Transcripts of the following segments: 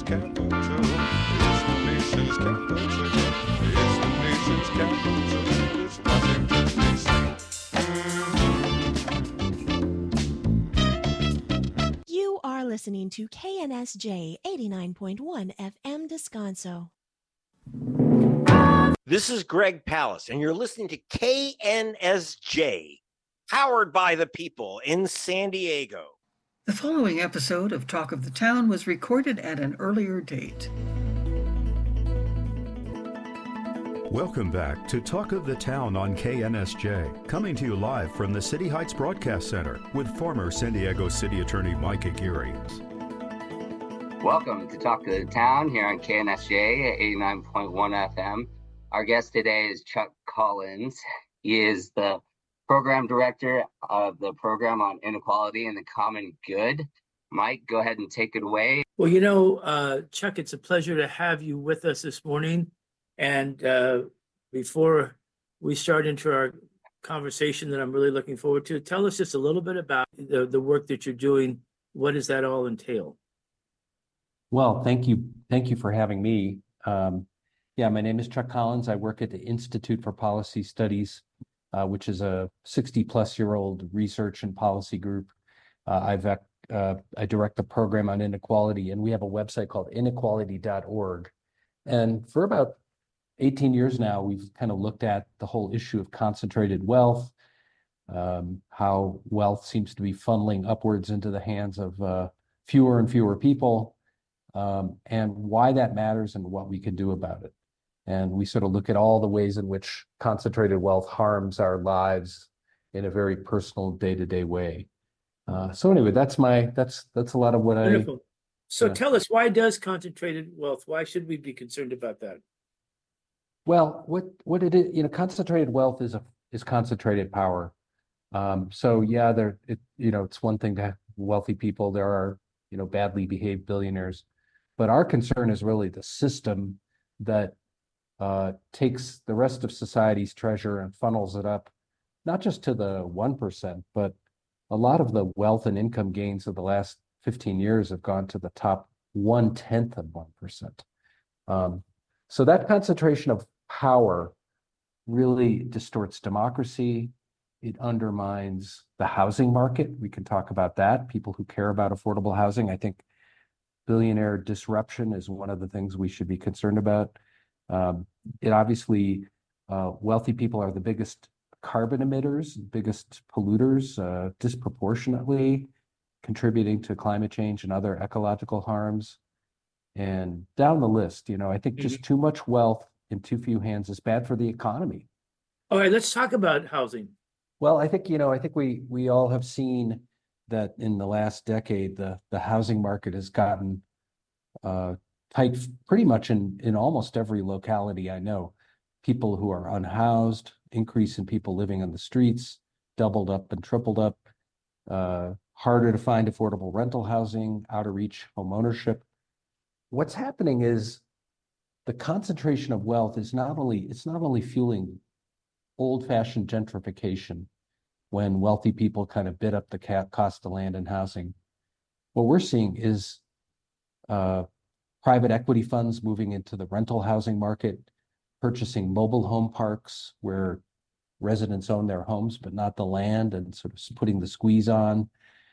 capital. It's the nation's capital. It's the nation's capital. It's Washington, D.C. You are listening to KNSJ 89.1 FM Descanso. This is Greg Palast, and you're listening to KNSJ, powered by the people in San Diego. The following episode of Talk of the Town was recorded at an earlier date. Welcome back to Talk of the Town on KNSJ, coming to you live from the City Heights Broadcast Center with former San Diego City Attorney Mike Aguirre. Welcome to Talk of the Town here on KNSJ 89.1 FM. Our guest today is Chuck Collins. He is the program director of the program on inequality and the common good. Mike, go ahead and take it away. Well, Chuck, it's a pleasure to have you with us this morning. And before we start into our conversation that I'm really looking forward to, tell us just a little bit about the work that you're doing. What does that all entail? Well, thank you. Thank you for having me. My name is Chuck Collins. I work at the Institute for Policy Studies, which is a 60-plus-year-old research and policy group. I direct the program on inequality, and we have a website called inequality.org. And for about 18 years now, we've kind of looked at the whole issue of concentrated wealth, how wealth seems to be funneling upwards into the hands of fewer and fewer people, and why that matters and what we can do about it. And we sort of look at all the ways in which concentrated wealth harms our lives in a very personal day-to-day way. So anyway, that's a lot of what Wonderful. So tell us, why does concentrated wealth, why should we be concerned about that? Well, what it is, concentrated wealth is concentrated power. It's one thing to have wealthy people. There are, badly behaved billionaires, but our concern is really the system that takes the rest of society's treasure and funnels it up, not just to the 1%, but a lot of the wealth and income gains of the last 15 years have gone to the top 1/10 of 1%. So that concentration of power really distorts democracy. It undermines the housing market. We can talk about that. People who care about affordable housing. I think billionaire disruption is one of the things we should be concerned about. It obviously, wealthy people are the biggest carbon emitters, biggest polluters, disproportionately contributing to climate change and other ecological harms. And down the list, I think just too much wealth in too few hands is bad for the economy. All right, let's talk about housing. Well, I think we all have seen that in the last decade, the housing market has gotten tight pretty much in almost every locality I know. People who are unhoused, increase in people living on the streets, doubled up and tripled up, harder to find affordable rental housing, out of reach home ownership. What's happening is the concentration of wealth is not only fueling old-fashioned gentrification when wealthy people kind of bid up the cost of land and housing. What we're seeing is private equity funds moving into the rental housing market, purchasing mobile home parks where residents own their homes but not the land, and sort of putting the squeeze on,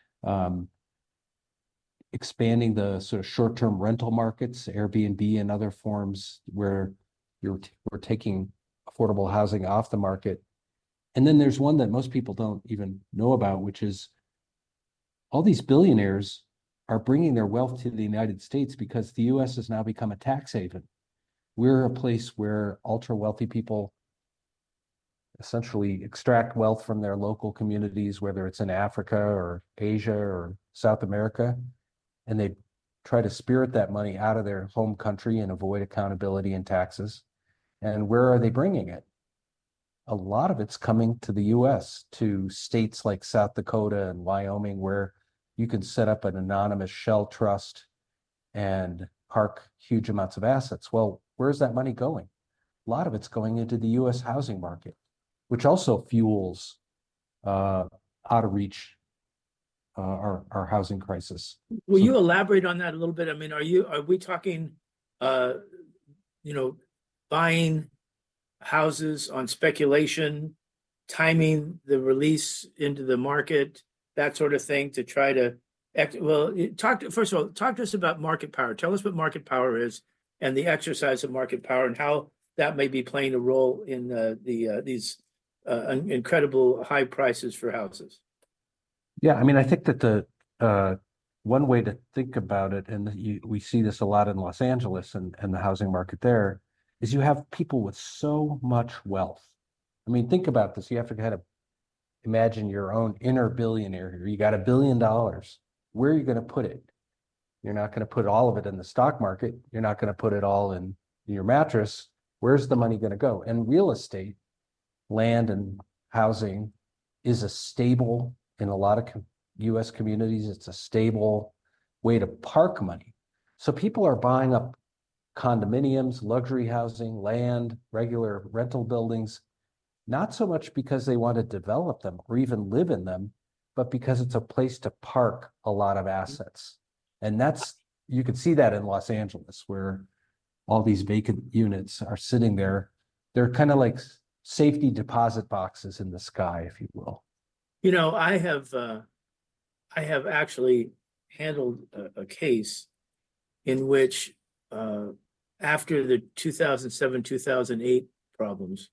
expanding the sort of short-term rental markets, Airbnb and other forms where we're taking affordable housing off the market. And then there's one that most people don't even know about, which is all these billionaires are bringing their wealth to the United States because the U.S. has now become a tax haven. We're a place where ultra-wealthy people essentially extract wealth from their local communities, whether it's in Africa or Asia or South America, and they try to spirit that money out of their home country and avoid accountability and taxes. And where are they bringing it? A lot of it's coming to the U.S., to states like South Dakota and Wyoming, where you can set up an anonymous shell trust and park huge amounts of assets. Well, where's that money going? A lot of it's going into the U.S. housing market, which also fuels out of reach our housing crisis. Will So- you elaborate on that a little bit? I mean, are we talking, buying houses on speculation, timing the release into the market, that sort of thing to try to first of all, talk to us about market power. Tell us what market power is and the exercise of market power and how that may be playing a role in these incredible high prices for houses. Yeah, I mean, I think that the one way to think about it, and we see this a lot in Los Angeles and the housing market there, is you have people with so much wealth. I mean, think about this. You have to kind of imagine your own inner billionaire here. You got $1 billion. Where are you going to put it? You're not going to put all of it in the stock market. You're not going to put it all in your mattress. Where's the money going to go? And real estate, land and housing is a stable, in a lot of US communities, it's a stable way to park money. So people are buying up condominiums, luxury housing, land, regular rental buildings, not so much because they want to develop them or even live in them, but because it's a place to park a lot of assets. And you can see that in Los Angeles, where all these vacant units are sitting there. They're kind of like safety deposit boxes in the sky, if you will. I have actually handled a case in which after the 2007-2008 problems,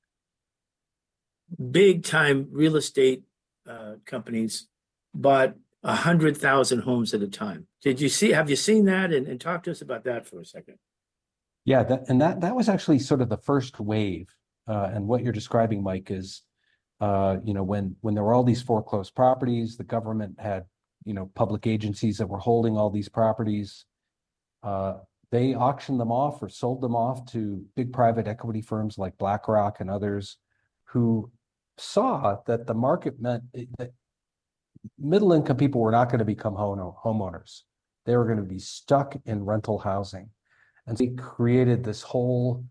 big time real estate companies bought 100,000 homes at a time. Have you seen that? And talk to us about that for a second. Yeah, that was actually sort of the first wave. And what you're describing, Mike, is when there were all these foreclosed properties, the government had public agencies that were holding all these properties. They auctioned them off or sold them off to big private equity firms like BlackRock and others, who saw that the market meant that middle income people were not going to become homeowners. They were going to be stuck in rental housing. And so they created this whole,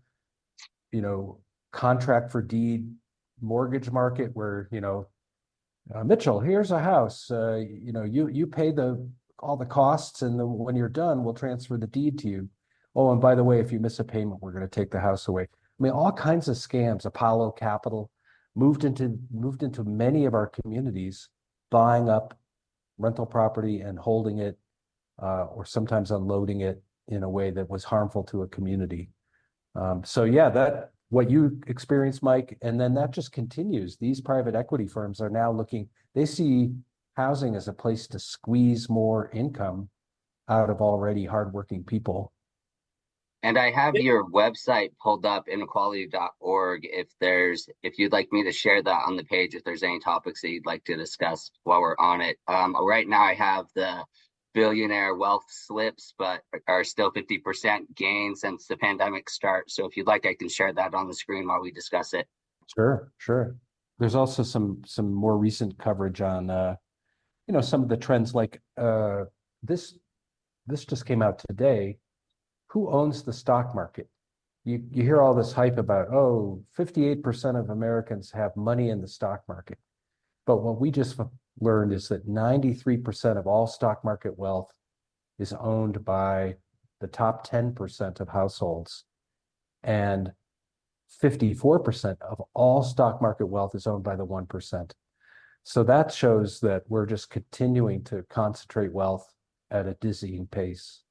contract for deed mortgage market where, Mitchell, here's a house, you pay all the costs, and when you're done, we'll transfer the deed to you. Oh, and by the way, if you miss a payment, we're going to take the house away. I mean, all kinds of scams. Apollo Capital moved into many of our communities, buying up rental property and holding it, or sometimes unloading it in a way that was harmful to a community. So yeah, that what you experienced, Mike, and then that just continues. These private equity firms are now they see housing as a place to squeeze more income out of already hardworking people. And I have your website pulled up, inequality.org. If you'd like me to share that on the page, if there's any topics that you'd like to discuss while we're on it. Right now I have the billionaire wealth slips, but are still 50% gain since the pandemic start. So if you'd like, I can share that on the screen while we discuss it. Sure. There's also some more recent coverage on, some of the trends, like this just came out today. Who owns the stock market? You hear all this hype about, 58% of Americans have money in the stock market. But what we just learned is that 93% of all stock market wealth is owned by the top 10% of households. And 54% of all stock market wealth is owned by the 1%. So that shows that we're just continuing to concentrate wealth at a dizzying pace.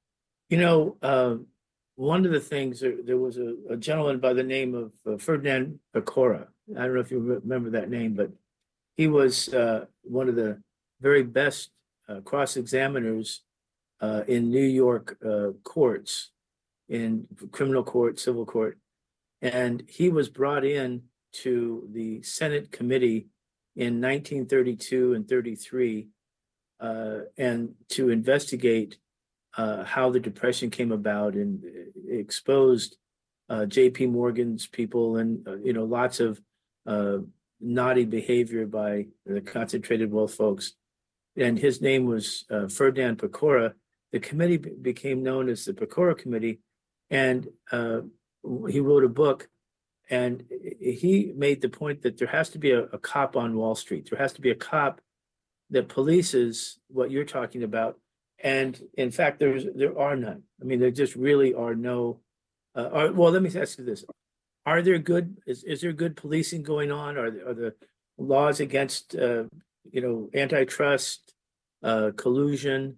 One of the things, there was a gentleman by the name of Ferdinand Pecora. I don't know if you remember that name, but he was one of the very best cross-examiners in New York courts, in criminal court, civil court. And he was brought in to the Senate committee in 1932 and 33 and to investigate how the Depression came about, and exposed J.P. Morgan's people and lots of naughty behavior by the concentrated wealth folks. And his name was Ferdinand Pecora. The committee became known as the Pecora Committee, and he wrote a book, and he made the point that there has to be a cop on Wall Street. There has to be a cop that polices what you're talking about. And in fact, there are none. I mean, there just really are no. Well, let me ask you this: Are there good? Is there good policing going on? Are the laws against antitrust, collusion,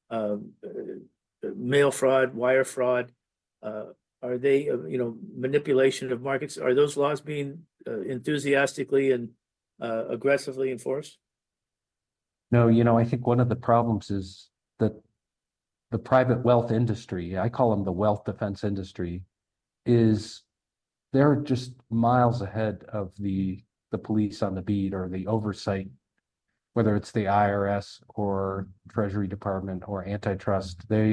mail fraud, wire fraud? Are they manipulation of markets? Are those laws being enthusiastically and aggressively enforced? No, I think one of the problems is that the private wealth industry, I call them the wealth defense industry, they're just miles ahead of the police on the beat or the oversight, whether it's the IRS or Treasury Department or antitrust. They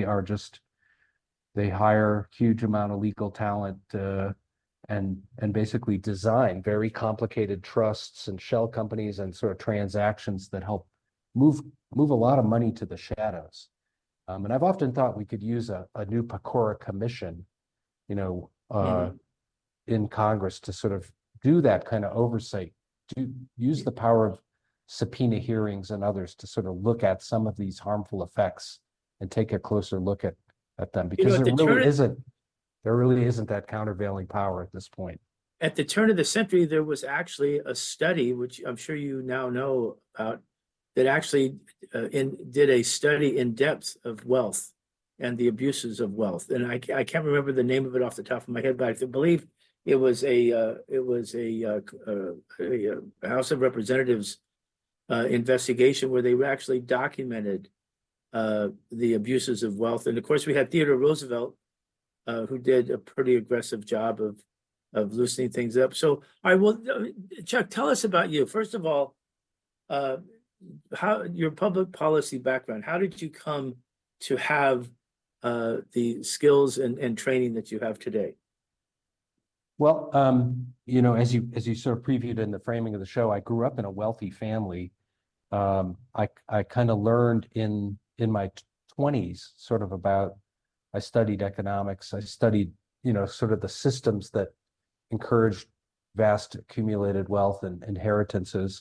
hire huge amount of legal talent and basically design very complicated trusts and shell companies and sort of transactions that help move a lot of money to the shadows. And I've often thought we could use a new PCORA commission, in Congress to sort of do that kind of oversight, to use the power of subpoena hearings and others to sort of look at some of these harmful effects and take a closer look at them, because there really isn't that countervailing power at this point. At the turn of the century, there was actually a study, which I'm sure you now know about, that actually did a study in depth of wealth and the abuses of wealth. And I can't remember the name of it off the top of my head, but I believe it was a House of Representatives investigation where they actually documented the abuses of wealth. And of course, we had Theodore Roosevelt, who did a pretty aggressive job of loosening things up. So, all right, well, Chuck, tell us about you. First of all, how your public policy background, how did you come to have the skills and training that you have today? Well, as you sort of previewed in the framing of the show, I grew up in a wealthy family. I kind of learned in my 20s sort of about, I studied economics. I studied, sort of the systems that encouraged vast accumulated wealth and inheritances.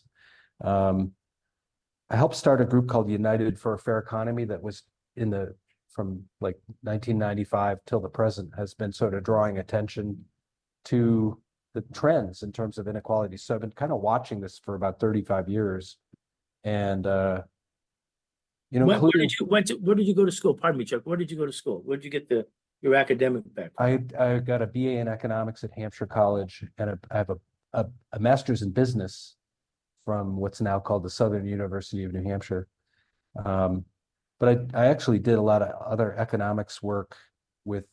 I helped start a group called United for a Fair Economy that was from like 1995 till the present, has been sort of drawing attention to the trends in terms of inequality. So I've been kind of watching this for about 35 years. And, where did you go to school? Pardon me, Chuck. Where did you go to school? Where did you get your academic background? I got a BA in economics at Hampshire College, and I have a master's in business from what's now called the Southern University of New Hampshire. But I actually did a lot of other economics work with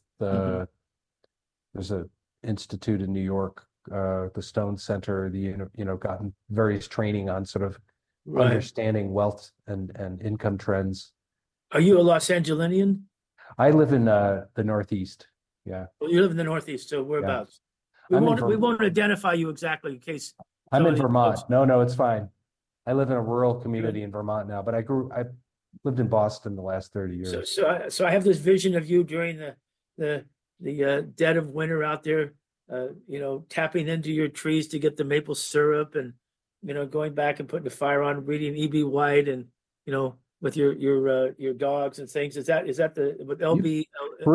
there's an institute in New York, the Stone Center, gotten various training on sort of understanding wealth and income trends. Are you a Los Angelinian? I live in the Northeast. Yeah. Well, you live in the Northeast, so whereabouts? Yeah. We won't identify you exactly in case. I'm in Vermont. No, it's fine. I live in a rural community in Vermont now, but I lived in Boston the last 30 years. So I have this vision of you during the dead of winter out there, tapping into your trees to get the maple syrup, and going back and putting the fire on, reading E.B. White, and with your dogs and things. Is that what LB?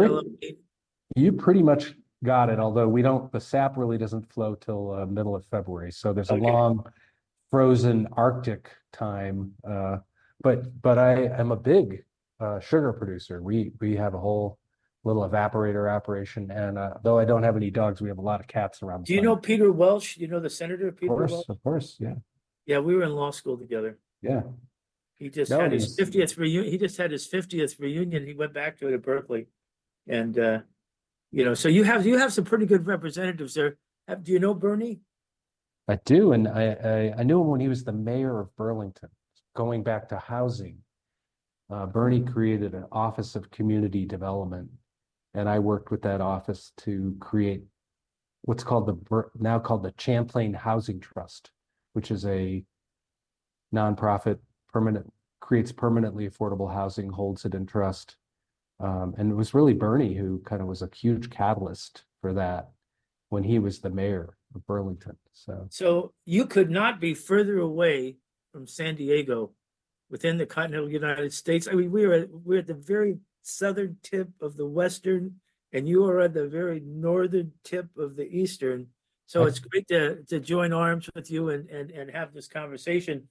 You pretty much got it. Although the sap really doesn't flow till middle of February, so there's a long frozen Arctic time. But I am a big sugar producer. We have a whole little evaporator operation, and though I don't have any dogs, we have a lot of cats around. Do you know Peter Welch? Do you know the Senator Peter Welch? Of course, yeah. Yeah, we were in law school together. Yeah. He just had his 50th reunion. He just had his 50th reunion. He went back to it at Berkeley, and so you have some pretty good representatives there. Do you know Bernie? I do, and I knew him when he was the mayor of Burlington. Going back to housing, Bernie created an Office of Community Development, and I worked with that office to create what's now called the Champlain Housing Trust, which is a nonprofit, creates permanently affordable housing, holds it in trust. And it was really Bernie who kind of was a huge catalyst for that when he was the mayor of Burlington. So you could not be further away from San Diego within the continental United States. I mean, we're at the very southern tip of the western, and you are at the very northern tip of the eastern. So it's great to join arms with you and have this conversation.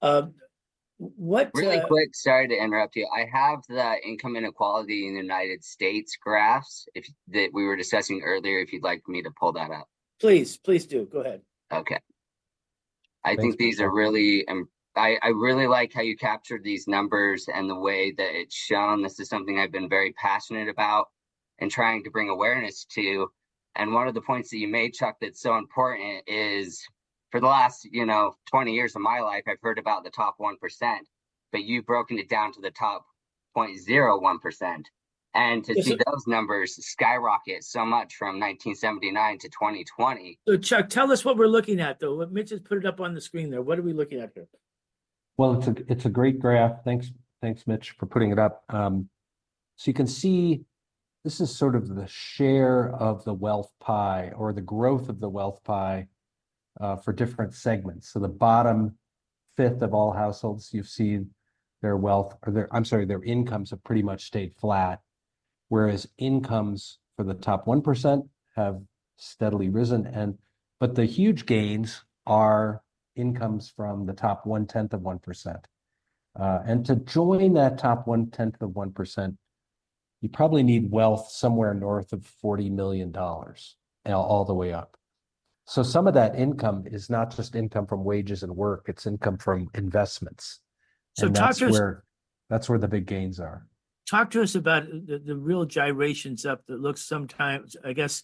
Really quick, sorry to interrupt you. I have the income inequality in the United States graphs that we were discussing earlier, if you'd like me to pull that up. Please do. Go ahead. Okay. I think these are really, I really like how you captured these numbers and the way that it's shown. This is something I've been very passionate about and trying to bring awareness to. And one of the points that you made, Chuck, that's so important is for the last, 20 years of my life, I've heard about the top 1%, but you've broken it down to the top 0.01%. And to see those numbers skyrocket so much from 1979 to 2020. So Chuck, tell us what we're looking at, though. Mitch just put it up on the screen there. What are we looking at here? Well, it's a great graph. Thanks, Mitch, for putting it up. So you can see this is sort of the share of the wealth pie or the growth of the wealth pie for different segments. So the bottom fifth of all households, you've seen their wealth or their incomes have pretty much stayed flat, whereas incomes for the top 1% have steadily risen. But the huge gains are incomes from the top 1/10 of 1%. And to join that top 1/10 of 1%, you probably need wealth somewhere north of $40 million all the way up. So some of that income is not just income from wages and work, it's income from investments. So and that's where the big gains are. Talk to us about the real gyrations up that looks sometimes, I guess,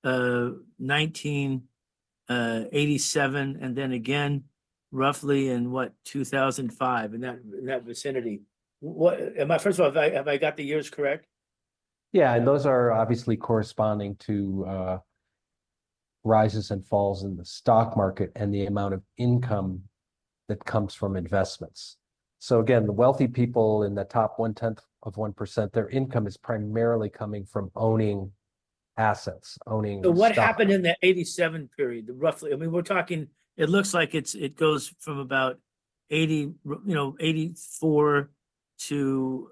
1987, and then again, roughly in 2005, in that vicinity. First of all, have I got the years correct? Yeah, and those are obviously corresponding to rises and falls in the stock market and the amount of income that comes from investments. So again, the wealthy people in the top 1/10 of 1%, their income is primarily coming from owning assets, owning. So what stock. happened in the 87 period, roughly? I mean, we're talking, it looks like it goes from about 84 to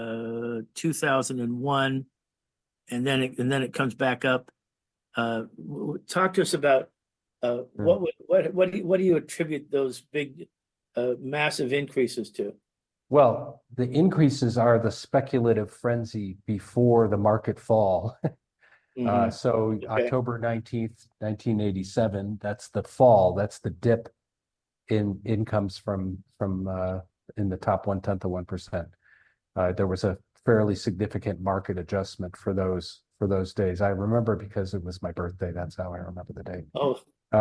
2001, and then it comes back up. Talk to us about what do you attribute those big massive increases to? Well, the increases are the speculative frenzy before the market fall. So October 19th, 1987, that's the fall, that's the dip in incomes from in the top 1/10 of 1%. There was a fairly significant market adjustment for those days. I remember because it was my birthday. That's how I remember the day. Oh,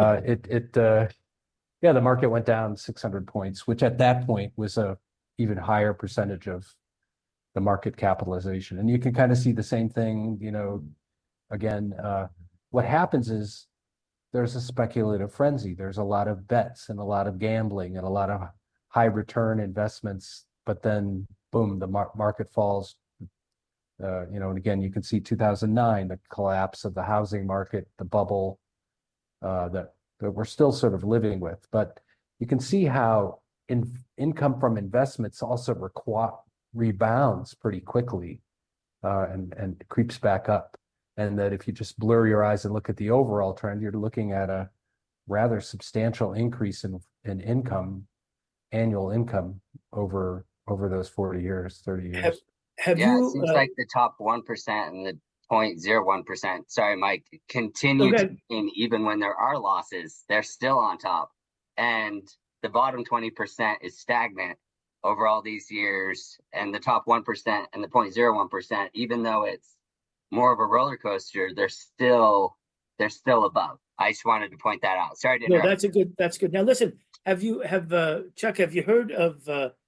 the market went down 600 points, which at that point was a even higher percentage of the market capitalization. And you can kind of see the same thing, again, what happens is there's a speculative frenzy. There's a lot of bets and a lot of gambling and a lot of high return investments, but then boom, the market falls. And again, you can see 2009, the collapse of the housing market, the bubble that we're still sort of living with. But you can see how income from investments also rebounds pretty quickly and creeps back up. And that if you just blur your eyes and look at the overall trend, you're looking at a rather substantial increase in income, annual income over those 40 years, 30 years. It seems like the top 1% and the 0.01%, sorry, Mike, continue to gain even when there are losses. They're still on top. And the bottom 20% is stagnant over all these years. And the top 1% and the 0.01%, even though it's more of a roller coaster, they're still above. I just wanted to point that out. Sorry to interrupt. No, that's good. Now listen, Chuck, have you heard of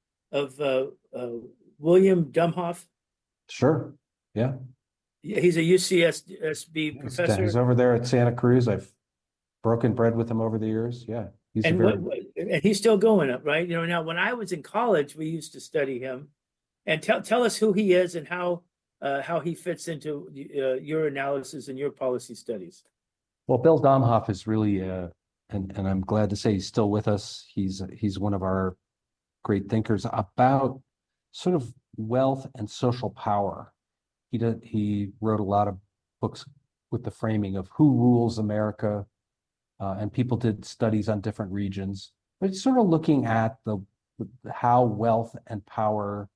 William Domhoff? Sure. Yeah. He's a UCSB professor. He's over there at Santa Cruz. I've broken bread with him over the years. Yeah. And he's still going up, right? Now when I was in college, we used to study him. And tell us who he is and how he fits into your analysis and your policy studies. Well, Bill Domhoff is really, and I'm glad to say he's still with us. He's one of our great thinkers about sort of wealth and social power. He wrote a lot of books with the framing of who rules America, and people did studies on different regions. But it's sort of looking at how wealth and power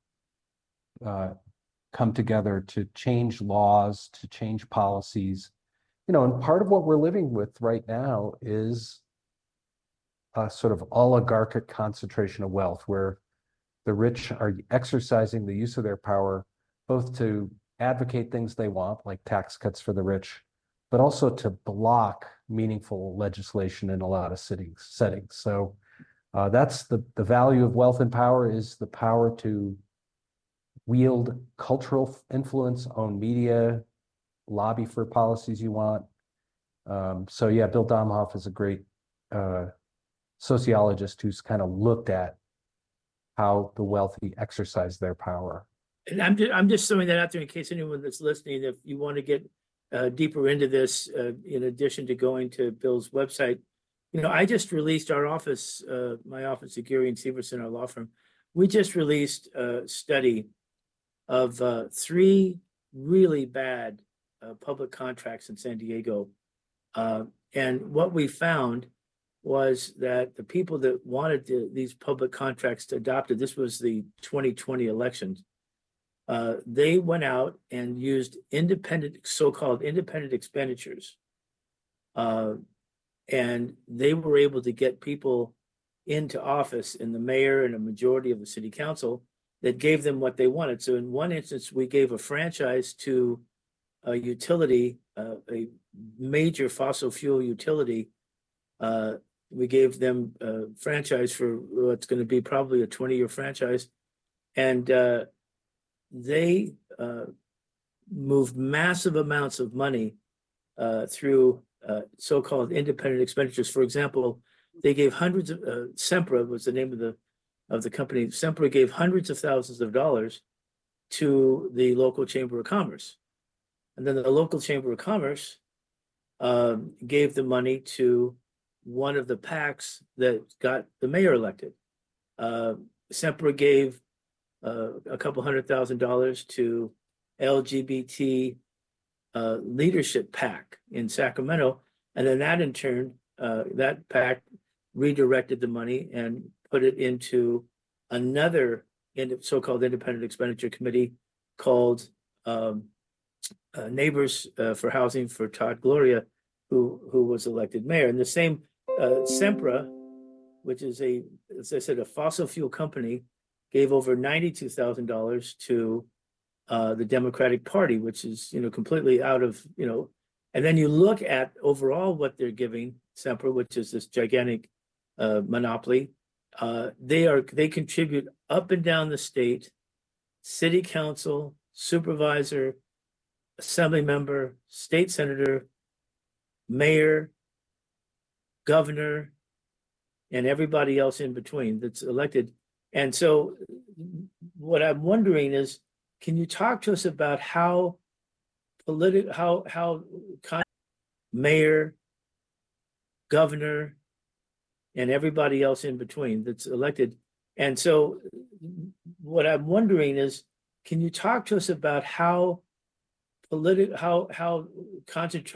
come together to change laws, to change policies. And part of what we're living with right now is a sort of oligarchic concentration of wealth, where the rich are exercising the use of their power both to advocate things they want, like tax cuts for the rich, but also to block meaningful legislation in a lot of settings. So that's the value of wealth and power, is the power to wield cultural influence, own media, lobby for policies you want. So yeah, Bill Domhoff is a great sociologist who's kind of looked at how the wealthy exercise their power. And I'm just throwing that out there in case anyone that's listening, if you want to get deeper into this, in addition to going to Bill's website, I just released our office, my office at Geary and Severson, our law firm. We just released a study of 3 really bad public contracts in San Diego. And what we found was that the people that wanted these public contracts to adopt it, this was the 2020 elections, they went out and used so-called independent expenditures. And they were able to get people into office, in the mayor and a majority of the city council, that gave them what they wanted. So in one instance, we gave a franchise to a utility, a major fossil fuel utility. We gave them a franchise for what's going to be probably a 20-year franchise. And they moved massive amounts of money through so-called independent expenditures. For example, they gave hundreds of, Sempra was the name of the company. Sempra gave hundreds of thousands of dollars to the local Chamber of Commerce. And then the local Chamber of Commerce gave the money to one of the PACs that got the mayor elected. Sempra gave a couple $100,000 to LGBT leadership PAC in Sacramento. And then that in turn, that PAC redirected the money and put it into another so-called independent expenditure committee called Neighbors for Housing for Todd Gloria, who was elected mayor. And the same Sempra, which is as I said, a fossil fuel company, gave over $92,000 to the Democratic Party, which is completely out of And then you look at overall what they're giving Sempra, which is this gigantic monopoly. They contribute up and down the state, city council, supervisor, assembly member, state senator, mayor, governor, and everybody else in between that's elected. And so what I'm wondering is, can you talk to us about how mayor, governor, and everybody else in between that's elected? And so what I'm wondering is, can you talk to us about how concentrated